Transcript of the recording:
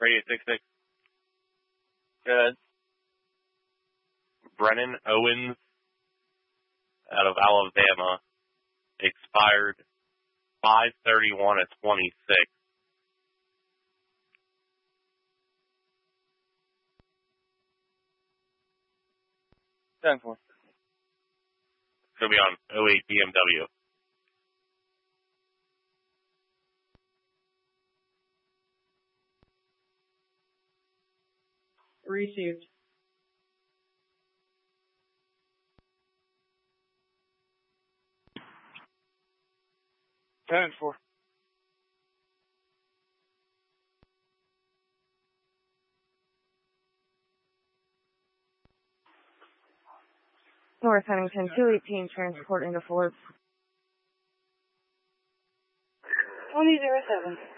Radio 66. Good. Brennan Owens out of Alabama. Expired 5/31/26. Ten four. It's going to be on 08 BMW. Received. Ten four. North Huntington 218, transport into Forbes. 2007.